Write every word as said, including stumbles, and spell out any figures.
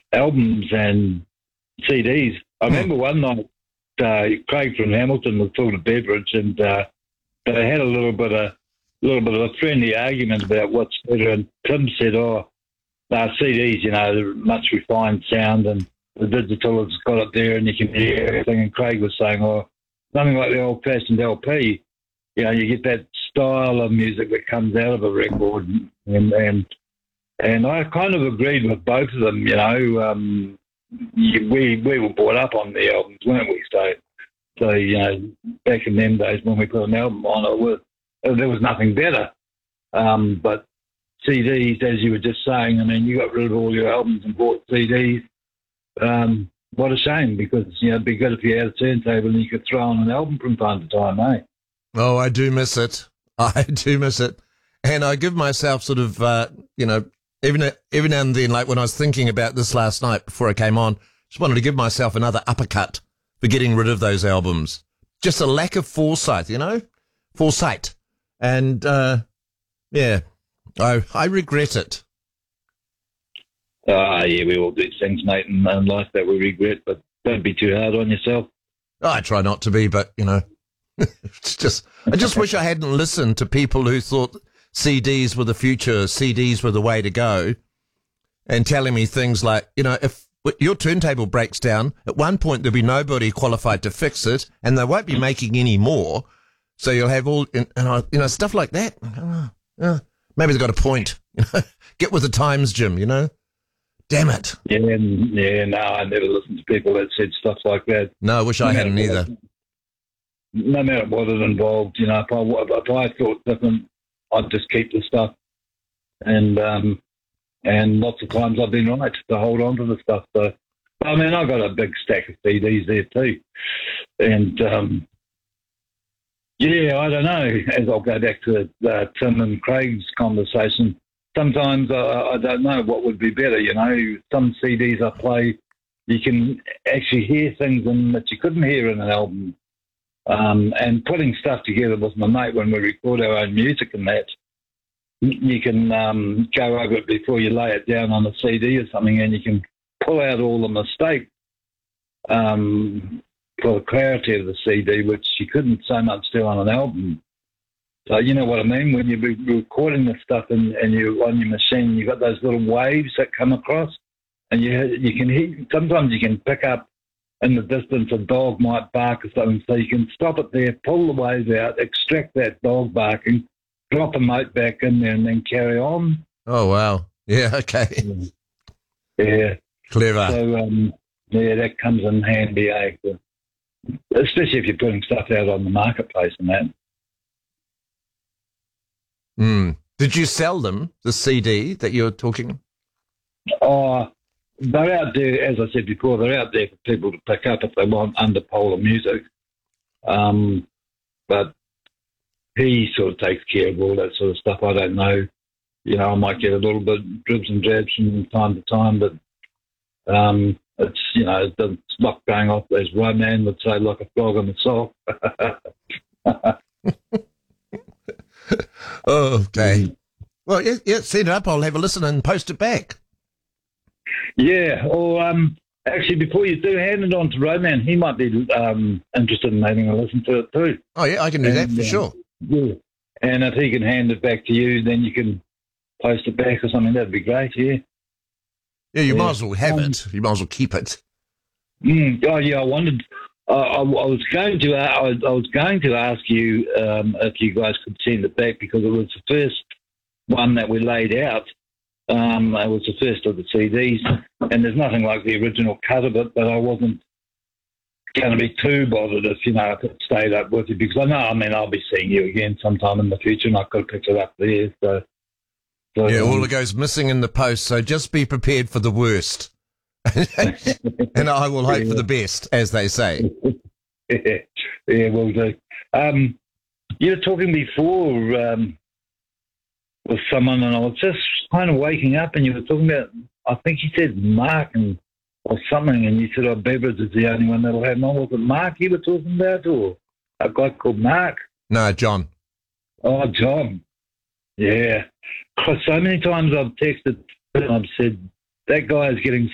albums and C Ds. I Hmm. remember one night uh, Craig from Hamilton was talking to Beveridge, and uh, they had a little bit of little bit of a friendly argument about what's better. And Tim said, "Oh, uh, C Ds, you know, they're much refined sound, and the digital has got it there, and you can hear everything." And Craig was saying, "Oh, nothing like the old-fashioned L P. You know, you get that style of music that comes out of a record," and and and I kind of agreed with both of them. You know, um, you, we we were brought up on the albums, weren't we? So, so you know, back in them days when we put an album on, it was, there was nothing better. Um, but C Ds, as you were just saying, I mean, you got rid of all your albums and bought C Ds. Um, what a shame, because you know, it'd be good if you had a turntable and you could throw on an album from time to time, eh? Oh, I do miss it. I do miss it. And I give myself sort of, uh, you know, every, every now and then, like when I was thinking about this last night before I came on, just wanted to give myself another uppercut for getting rid of those albums. Just a lack of foresight, you know? Foresight. And, uh, yeah, I, I regret it. Ah, uh, yeah, we all do things, mate, in, in life that we regret, but don't be too hard on yourself. Oh, I try not to be, but, you know, it's just, I just wish I hadn't listened to people who thought C Ds were the future, C Ds were the way to go, and telling me things like, you know, if your turntable breaks down, at one point there'll be nobody qualified to fix it, and they won't be making any more, so you'll have all, and, and you know, stuff like that. Oh, oh, maybe they've got a point. You know? Get with the times, Jim, you know? Damn it. Yeah, and, yeah, no, I never listened to people that said stuff like that. No, I wish I hadn't either. No matter what it involved, you know, if I, if I thought different, I'd just keep the stuff. And um, and lots of times I've been right to hold on to the stuff. So, I mean, I've got a big stack of C Ds there too. And, um, yeah, I don't know, as I'll go back to uh, Tim and Craig's conversation, sometimes I, I don't know what would be better, you know. Some C Ds I play, you can actually hear things in that you couldn't hear in an album. Um, and putting stuff together with my mate when we record our own music and that, you can um, go over it before you lay it down on a C D or something, and you can pull out all the mistakes um, for the clarity of the C D, which you couldn't so much do on an album. So you know what I mean? When you're recording this stuff and, and you're on your machine, you've got those little waves that come across, and you you can hear, sometimes you can pick up in the distance a dog might bark or something, so you can stop it there, pull the waves out, extract that dog barking, drop a note back in there, and then carry on. Oh, wow. Yeah, okay. Yeah. Clever. So, um, yeah, that comes in handy, eh? Especially if you're putting stuff out on the marketplace and that. Mm. Did you sell them, the C D that you're talking? Oh, they're out there, as I said before, they're out there for people to pick up if they want under Polar music. Um, but he sort of takes care of all that sort of stuff. I don't know. You know, I might get a little bit dribs and drabs from time to time, but um, it's, you know, it's not going off, as Roman would say, like a frog in the sock. Oh, okay. Well, yeah, yeah, send it up. I'll have a listen and post it back. Yeah, or um, actually, before you do, hand it on to Roman. He might be um, interested in having a listen to it too. Oh, yeah, I can do and, that for uh, sure. Yeah, and if he can hand it back to you, then you can post it back or something. That'd be great, yeah. Yeah, you yeah. might as well have um, it. You might as well keep it. Mm, oh, yeah, I wondered. Uh, I, I was going to. Uh, I, I was going to ask you um, if you guys could send it back, because it was the first one that we laid out. Um, it was the first of the C Ds, and there's nothing like the original cut of it, but I wasn't going to be too bothered if, you know, if it stayed up with you, because I know, I mean, I'll be seeing you again sometime in the future, and I could pick it up there. So, so yeah, um, all it goes missing in the post, so just be prepared for the worst. And I will hope yeah. for the best, as they say. yeah, yeah, will do. Um, you were talking before um, with someone, and I was just kind of waking up, and you were talking about, I think you said Mark and or something, and you said, oh, Beveridge is the only one that'll have one. Was it Mark you were talking about, or a guy called Mark? No, John. Oh, John. Yeah. Because so many times I've texted and I've said, that guy is getting